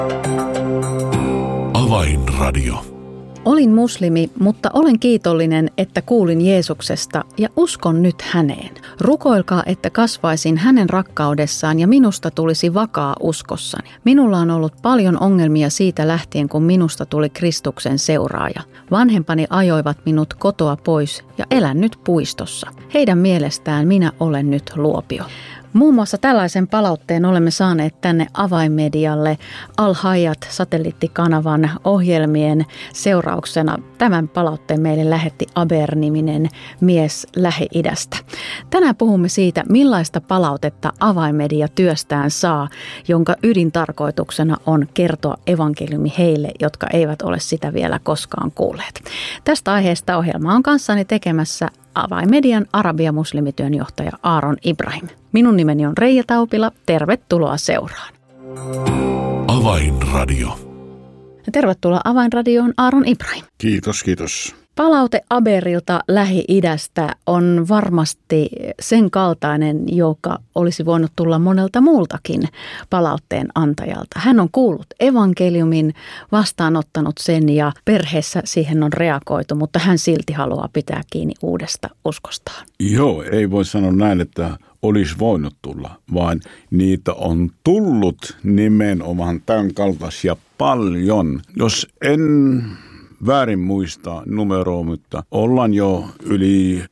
Avainradio. Olin muslimi, mutta olen kiitollinen, että kuulin Jeesuksesta ja uskon nyt häneen. Rukoilkaa, että kasvaisin hänen rakkaudessaan ja minusta tulisi vakaa uskossani. Minulla on ollut paljon ongelmia siitä lähtien, kun minusta tuli Kristuksen seuraaja. Vanhempani ajoivat minut kotoa pois ja elän nyt puistossa. Heidän mielestään minä olen nyt luopio. Muun muassa tällaisen palautteen olemme saaneet tänne Avainmedialle Al-Hayat satelliittikanavan ohjelmien seurauksena. Tämän palautteen meille lähetti Aber-niminen mies Lähi-idästä. Tänään puhumme siitä, millaista palautetta Avainmedia työstään saa, jonka ydintarkoituksena on kertoa evankeliumi heille, jotka eivät ole sitä vielä koskaan kuulleet. Tästä aiheesta ohjelma on kanssani tekemässä Avainmedian arabia-muslimityönjohtaja Aaron Ibrahim. Minun nimeni on Reija Taupila. Tervetuloa seuraan. Avainradio. Tervetuloa Avainradioon Aaron Ibrahim. Kiitos, kiitos. Palaute Aberilta Lähi-idästä on varmasti sen kaltainen, joka olisi voinut tulla monelta muultakin palautteen antajalta. Hän on kuullut evankeliumin, vastaanottanut sen ja perheessä siihen on reagoitu, mutta hän silti haluaa pitää kiinni uudesta uskostaan. Joo, ei voi sanoa näin, että olisi voinut tulla, vaan niitä on tullut nimenomaan tämän kaltaisia paljon. Jos en väärin muista numeroa, mutta ollaan jo yli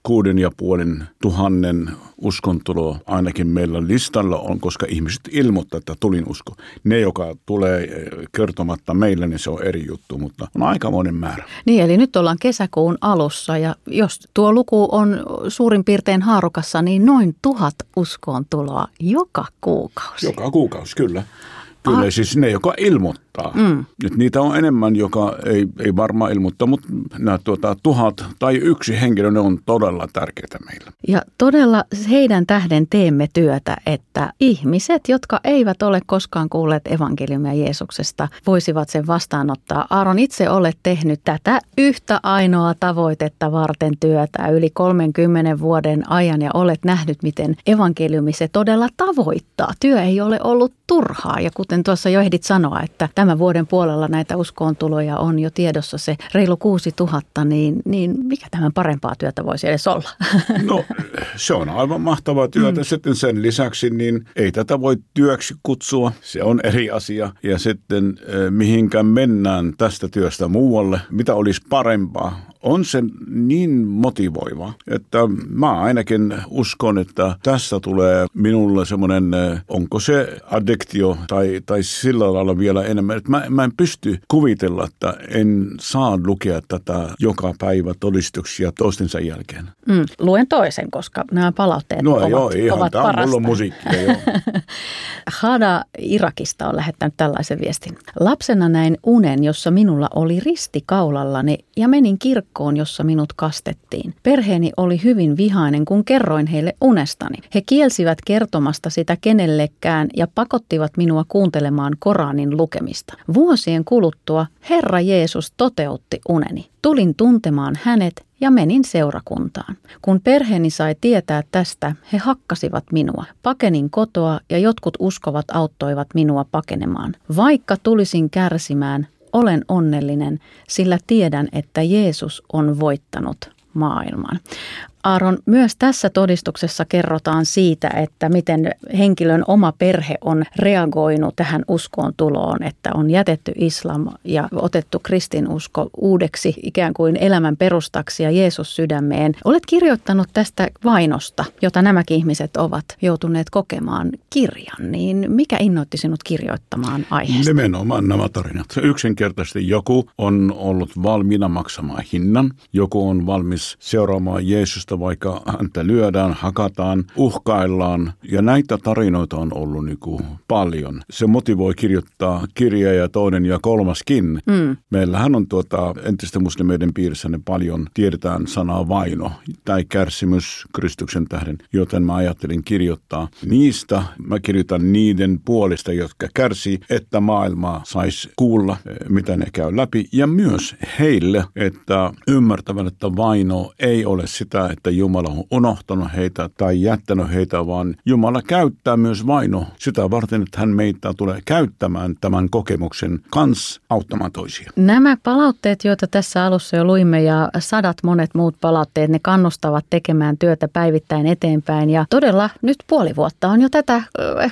6,500 uskontuloa ainakin meillä listalla on, koska ihmiset ilmoittaa, että tulin usko. Ne, joka tulee kertomatta meille, niin se on eri juttu, mutta on aikamoinen määrä. Niin, eli nyt ollaan kesäkuun alussa ja jos tuo luku on suurin piirtein haarukassa, niin noin 1000 uskoon tuloa joka kuukausi. Joka kuukausi, kyllä. Kyllä, siis ne, joka ilmoittaa. Nyt niitä on enemmän, joka ei varmaan ilmoittaa, mutta nämä 1000 tai yksi henkilö, ne on todella tärkeitä meillä. Ja todella heidän tähden teemme työtä, että ihmiset, jotka eivät ole koskaan kuulleet evankeliumia Jeesuksesta, voisivat sen vastaanottaa. Aaron, itse olet tehnyt tätä yhtä ainoa tavoitetta varten työtä yli 30 vuoden ajan ja olet nähnyt, miten evankeliumi se todella tavoittaa. Työ ei ole ollut turhaa ja kuten tuossa jo ehdit sanoa, että tämän vuoden puolella näitä uskoontuloja on jo tiedossa se reilu 6000, niin mikä tämän parempaa työtä voisi edes olla? No se on aivan mahtavaa työtä. Sitten sen lisäksi niin ei tätä voi työksi kutsua. Se on eri asia. Ja sitten mihinkä mennään tästä työstä muualle, mitä olisi parempaa. On se niin motivoiva, että mä ainakin uskon, että tässä tulee minulle semmoinen, onko se addiktio tai sillä lailla vielä enemmän. Että mä en pysty kuvitella, että en saa lukea tätä joka päivä todistuksia toistensa jälkeen. Luen toisen, koska nämä palautteet ovat tämä parasta. Mulla on musiikkia, joo. Hada Irakista on lähettänyt tällaisen viestin. Lapsena näin unen, jossa minulla oli risti kaulallani ja menin kirkkoon, jossa minut kastettiin. Perheeni oli hyvin vihainen, kun kerroin heille unestani. He kielsivät kertomasta sitä kenellekään ja pakottivat minua kuuntelemaan Koranin lukemista. Vuosien kuluttua Herra Jeesus toteutti uneni. Tulin tuntemaan hänet ja menin seurakuntaan. Kun perheeni sai tietää tästä, he hakkasivat minua. Pakenin kotoa ja jotkut uskovat auttoivat minua pakenemaan. Vaikka tulisin kärsimään, olen onnellinen, sillä tiedän, että Jeesus on voittanut maailman. Aaron, myös tässä todistuksessa kerrotaan siitä, että miten henkilön oma perhe on reagoinut tähän uskoon tuloon, että on jätetty islam ja otettu kristinusko uudeksi ikään kuin elämän perustaksi ja Jeesus sydämeen. Olet kirjoittanut tästä vainosta, jota nämäkin ihmiset ovat joutuneet kokemaan kirjan, niin mikä innoitti sinut kirjoittamaan aiheesta? Nimenomaan nämä tarinat. Yksinkertaisesti joku on ollut valmiina maksamaan hinnan, joku on valmis seuraamaan Jeesusta, vaikka häntä lyödään, hakataan, uhkaillaan. Ja näitä tarinoita on ollut paljon. Se motivoi kirjoittaa kirja ja toinen ja kolmaskin. Meillähän on entisten muslimeiden piirissä ne paljon tiedetään sanaa vaino tai kärsimys Kristuksen tähden, joten mä ajattelin kirjoittaa niistä. Mä kirjoitan niiden puolesta, jotka kärsii, että maailma saisi kuulla, mitä ne käy läpi. Ja myös heille, että ymmärtävät, että vaino ei ole sitä, että Jumala on unohtanut heitä tai jättänyt heitä, vaan Jumala käyttää myös vaino sitä varten, että hän meitä tulee käyttämään tämän kokemuksen kanssa auttamaan toisia. Nämä palautteet, joita tässä alussa jo luimme ja monet muut palautteet, ne kannustavat tekemään työtä päivittäin eteenpäin. Ja todella nyt puoli vuotta on jo tätä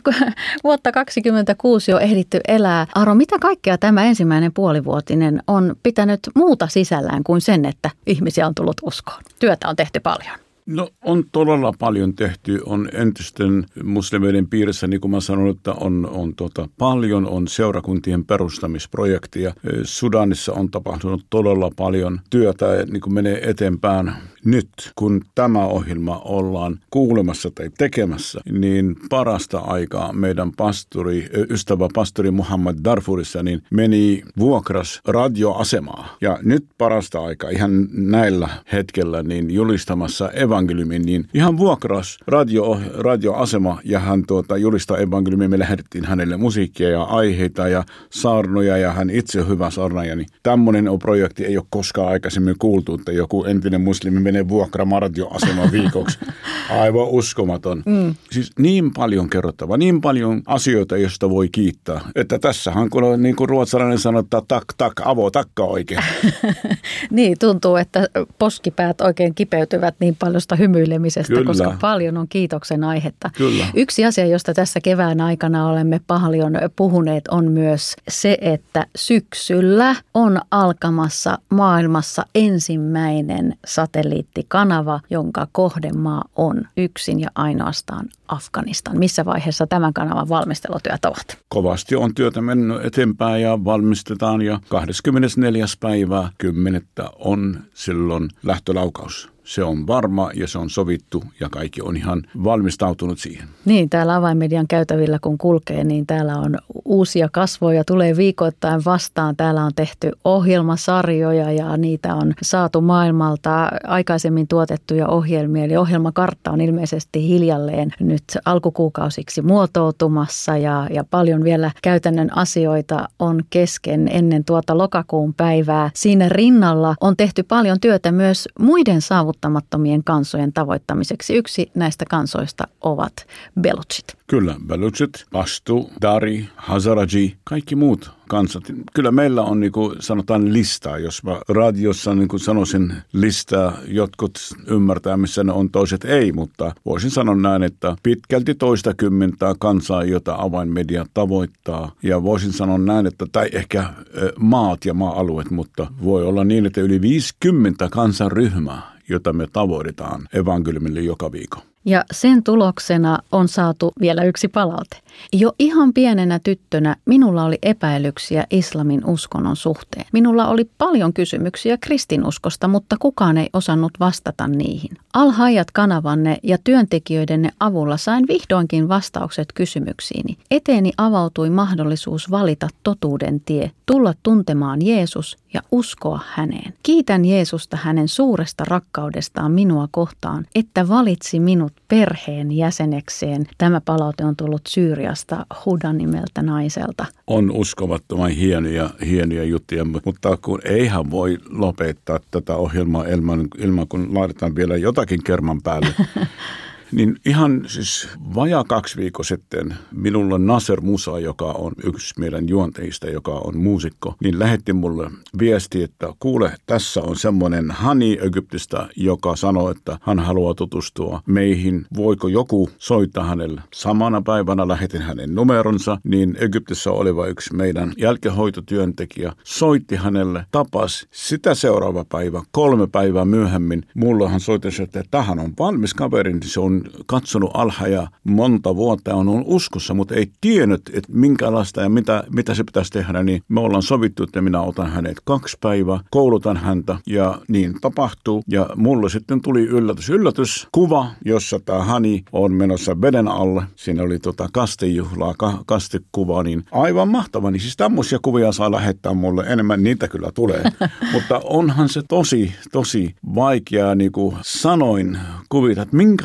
vuotta 2026 jo ehditty elää. Aaro, mitä kaikkea tämä ensimmäinen puolivuotinen on pitänyt muuta sisällään kuin sen, että ihmisiä on tullut uskoon? Työtä on tehty paljon. No on todella paljon tehty, on entisten muslimeiden piirissä, niin kuin mä sanon, että on paljon, on seurakuntien perustamisprojektia. Sudanissa on tapahtunut todella paljon työtä, niin kuin menee eteenpäin. Nyt, kun tämä ohjelma ollaan kuulemassa tai tekemässä, niin parasta aikaa meidän ystävä pastori Muhammad Darfurissa, niin meni vuokras radioasemaa. Ja nyt parasta aikaa ihan näillä hetkellä niin julistamassa evankeliumin, niin ihan vuokras radioasema ja hän julistaa evankeliumin. Me lähetettiin hänelle musiikkia ja aiheita ja saarnoja ja hän itse on hyvä saarnaja. Niin tämmöinen projekti ei ole koskaan aikaisemmin kuultu, että joku entinen muslimi menee vuokraamaan radioaseman viikoksi. Aivan uskomaton. Siis niin paljon kerrottavaa, niin paljon asioita, joista voi kiittää. Että tässähän kun on niin kuin ruotsalainen sanoo, että avo takka oikein. Niin, tuntuu, että poskipäät oikein kipeytyvät niin paljon sitä hymyilemisestä, kyllä, koska paljon on kiitoksen aihetta. Kyllä. Yksi asia, josta tässä kevään aikana olemme paljon puhuneet, on myös se, että syksyllä on alkamassa maailmassa ensimmäinen satelliittikanava, jonka kohdemaa on yksin ja ainoastaan Afganistan. Missä vaiheessa tämän kanavan valmistelutyöt ovat? Kovasti on työtä mennyt eteenpäin ja valmistetaan ja 24. päivää 10. on silloin lähtölaukaus. Se on varma ja se on sovittu ja kaikki on ihan valmistautunut siihen. Niin, täällä Avainmedian käytävillä kun kulkee, niin täällä on uusia kasvoja, tulee viikoittain vastaan. Täällä on tehty ohjelmasarjoja ja niitä on saatu maailmalta aikaisemmin tuotettuja ohjelmia. Eli ohjelmakartta on ilmeisesti hiljalleen nyt alkukuukausiksi muotoutumassa ja paljon vielä käytännön asioita on kesken ennen tuota lokakuun päivää. Siinä rinnalla on tehty paljon työtä myös muiden saavuttamattomien kansojen tavoittamiseksi. Yksi näistä kansoista ovat belutsit. Kyllä, belutsit, pastu, dari, hazaraji, kaikki muut kansat. Kyllä meillä on niin kuin sanotaan listaa, jos mä radiossa niin kuin sanoisin listaa, jotkut ymmärtää missä ne on, toiset ei, mutta voisin sanoa näin, että pitkälti 20 kansaa, jota Avainmedia tavoittaa ja voisin sanoa näin, että tai ehkä maat ja maa-alueet, mutta voi olla niin, että yli 50 kansanryhmää, jota me tavoitetaan evankeliumille joka viikko. Ja sen tuloksena on saatu vielä yksi palaute. Jo ihan pienenä tyttönä minulla oli epäilyksiä islamin uskonnon suhteen. Minulla oli paljon kysymyksiä kristinuskosta, mutta kukaan ei osannut vastata niihin. Al-Hayat-kanavanne ja työntekijöidenne avulla sain vihdoinkin vastaukset kysymyksiini. Eteeni avautui mahdollisuus valita totuuden tie, tulla tuntemaan Jeesus ja uskoa häneen. Kiitän Jeesusta hänen suuresta rakkaudestaan minua kohtaan, että valitsi minut perheen jäsenekseen. Tämä palaute on tullut Syyriasta Hudan nimeltä naiselta. On uskomattoman hienoja juttuja, mutta kun eihän voi lopettaa tätä ohjelmaa ilman kun laitetaan vielä jotakin kerman päälle. Niin ihan siis vajaa 2 viikkoa sitten minulla Nasser Musa, joka on yksi meidän juonteista, joka on muusikko, niin lähetti mulle viesti, että kuule, tässä on semmoinen Hani Egyptistä, joka sanoo, että hän haluaa tutustua meihin. Voiko joku soittaa hänelle? Samana päivänä lähetin hänen numeronsa, niin Egyptissä oleva yksi meidän jälkehoitotyöntekijä soitti hänelle, tapasi sitä seuraava päivä, 3 päivää myöhemmin. Mullahan soitti, että tähän on valmis kaveri, niin se on katsonut Al-Hayat monta vuotta ja on uskossa, mutta ei tiennyt, että minkälaista ja mitä se pitäisi tehdä, niin me ollaan sovittu, että minä otan hänet 2 päivää, koulutan häntä ja niin tapahtuu. Ja mulle sitten tuli yllätyskuva, jossa tämä Hani on menossa veden alle. Siinä oli kastejuhlaa, kastekuva, niin aivan mahtava. Niin siis tämmöisiä kuvia saa lähettää mulle, enemmän niitä kyllä tulee. Mutta onhan se tosi vaikeaa niin kuin sanoin kuvita, että minkälainen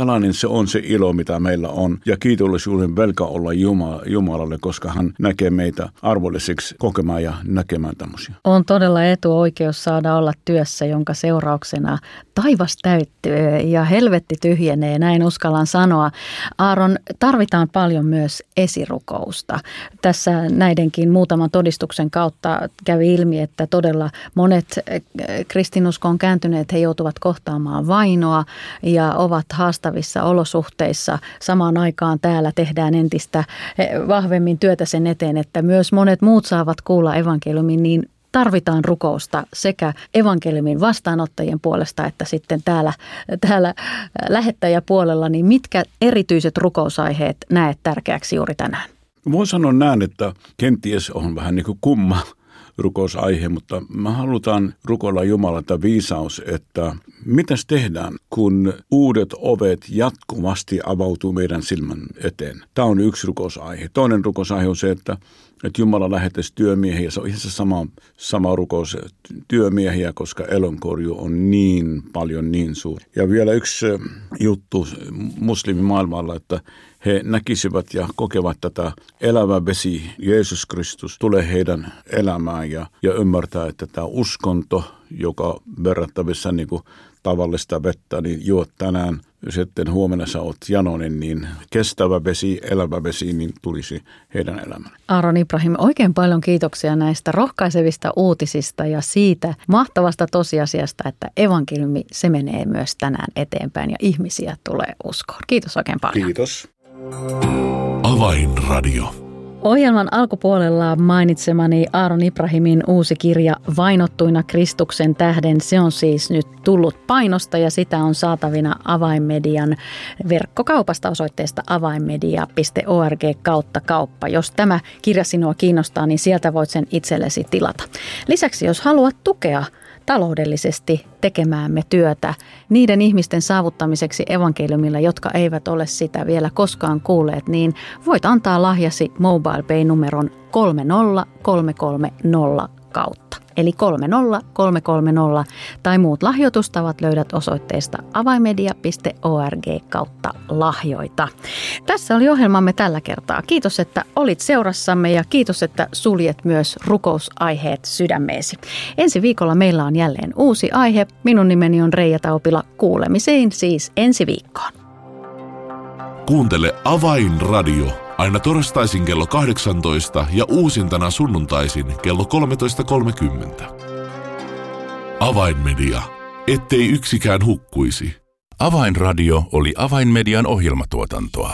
se on se ilo, mitä meillä on. Ja kiitollisuuden velka olla Jumalalle, koska hän näkee meitä arvollisiksi kokemaan ja näkemään tämmöisiä. On todella etuoikeus saada olla työssä, jonka seurauksena taivas täyttyy ja helvetti tyhjenee, näin uskallan sanoa. Aaron, tarvitaan paljon myös esirukousta. Tässä näidenkin muutaman todistuksen kautta kävi ilmi, että todella monet kristinuskoon kääntyneet, he joutuvat kohtaamaan vainoa ja ovat haastavissa olosuhteissa. Samaan aikaan täällä tehdään entistä vahvemmin työtä sen eteen, että myös monet muut saavat kuulla evankeliumin, niin tarvitaan rukousta sekä evankeliumin vastaanottajien puolesta että sitten täällä lähettäjäpuolella, niin mitkä erityiset rukousaiheet näet tärkeäksi juuri tänään? Voin sanoa näin, että kenties on vähän niin kuin kumma rukousaihe, mutta me halutaan rukoilla Jumalalta viisaus, että mitäs tehdään, kun uudet ovet jatkuvasti avautuu meidän silmän eteen. Tämä on yksi rukousaihe. Toinen rukousaihe on se, että Jumala lähettäisi työmiehiä. Se on ihan sama rukous työmiehiä, koska elonkorju on niin paljon, niin suuri. Ja vielä yksi juttu muslimimaailmalla, että he näkisivät ja kokevat tätä elävä vesi, Jeesus Kristus, tulee heidän elämään ja ymmärtää, että tämä uskonto, joka verrattavissa niin kuin tavallista vettä, niin juot tänään, sitten huomenna sä oot janoinen, niin kestävä vesi, elävä vesi, niin tulisi heidän elämään. Aaron Ibrahim, oikein paljon kiitoksia näistä rohkaisevista uutisista ja siitä mahtavasta tosiasiasta, että evankeliumi se menee myös tänään eteenpäin ja ihmisiä tulee uskoon. Kiitos oikein paljon. Kiitos. Avainradio. Ohjelman alkupuolella mainitsemani Aaron Ibrahimin uusi kirja Vainottuina Kristuksen tähden, se on siis nyt tullut painosta ja sitä on saatavina Avainmedian verkkokaupasta osoitteesta avainmedia.org/kauppa. Jos tämä kirja sinua kiinnostaa, niin sieltä voit sen itsellesi tilata. Lisäksi jos haluat tukea taloudellisesti tekemäämme työtä niiden ihmisten saavuttamiseksi evankeliumilla, jotka eivät ole sitä vielä koskaan kuulleet, niin voit antaa lahjasi MobilePay-numeron 30330 kautta. Eli 30330 tai muut lahjoitustavat löydät osoitteesta avainmedia.org/lahjoita. Tässä oli ohjelmamme tällä kertaa. Kiitos, että olit seurassamme ja kiitos, että suljet myös rukousaiheet sydämeesi. Ensi viikolla meillä on jälleen uusi aihe. Minun nimeni on Reija Taupila. Kuulemisiin siis ensi viikkoon. Kuuntele Avainradio aina torstaisin kello 18 ja uusintana sunnuntaisin kello 13.30. Avainmedia, ettei yksikään hukkuisi. Avainradio oli Avainmedian ohjelmatuotantoa.